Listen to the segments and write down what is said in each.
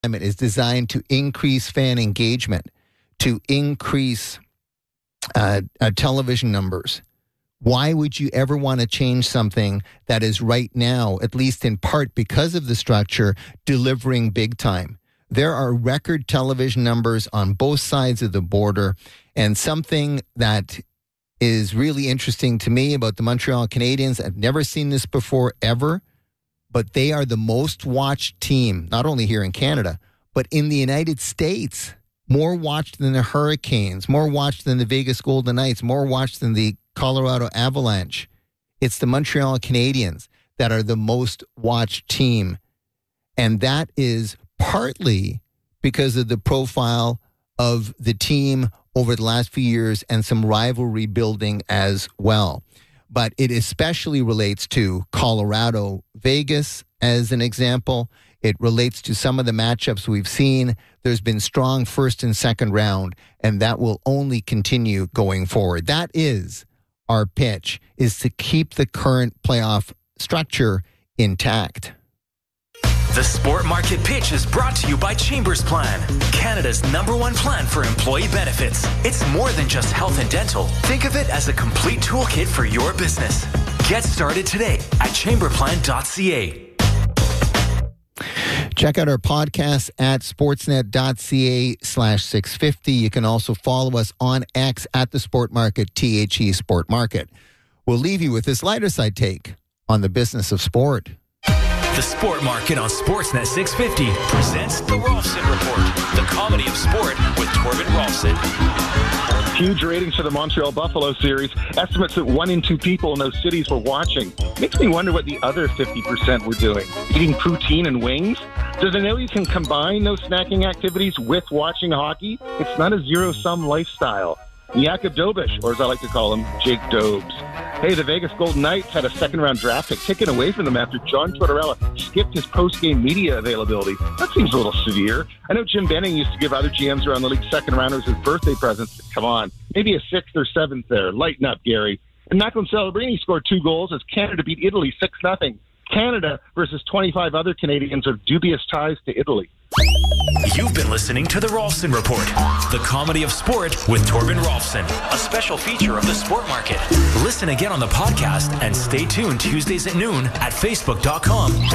is designed to increase fan engagement, to increase television numbers. Why would you ever want to change something that is right now, at least in part because of the structure, delivering big time? There are record television numbers on both sides of the border, and something that is really interesting to me about the Montreal Canadiens, I've never seen this before ever, but they are the most watched team, not only here in Canada, but in the United States. More watched than the Hurricanes, more watched than the Vegas Golden Knights, more watched than the Colorado Avalanche. It's the Montreal Canadiens that are the most watched team. And that is partly because of the profile of the team over the last few years and some rivalry building as well. But it especially relates to Colorado, Vegas as an example. It relates to some of the matchups we've seen. There's been strong first and second round, and that will only continue going forward. That is our pitch, is to keep the current playoff structure intact. The Sport Market Pitch is brought to you by Chambers Plan, Canada's #1 plan for employee benefits. It's more than just health and dental. Think of it as a complete toolkit for your business. Get started today at chamberplan.ca. Check out our podcast at sportsnet.ca/650. You can also follow us on X at the Sport Market, THE Sport Market. We'll leave you with this lighter side take on the business of sport. The Sport Market on Sportsnet 650 presents The Rolfson Report, the comedy of sport with Torben Rolfson. Huge ratings for the Montreal Buffalo series. Estimates that 1 in 2 people in those cities were watching. Makes me wonder what the other 50% were doing. Eating poutine and wings? Do they know you can combine those snacking activities with watching hockey? It's not a zero-sum lifestyle. Jakub Dobish, or as I like to call him, Jake Dobes. Hey, the Vegas Golden Knights had a second-round draft pick taken away from them after John Tortorella skipped his post-game media availability. That seems a little severe. I know Jim Benning used to give other GMs around the league second-rounders as birthday presents. Come on. Maybe a 6th or 7th there. Lighten up, Gary. And Macklin Celebrini scored 2 goals as Canada beat Italy 6-0. Canada versus 25 other Canadians of dubious ties to Italy. You've been listening to The Rolfson Report, the comedy of sport with Torben Rolfson, a special feature of the Sport Market. Listen again on the podcast and stay tuned Tuesdays at noon at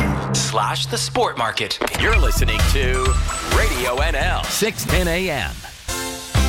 facebook.com/the Sport Market. You're listening to Radio NL 610 AM.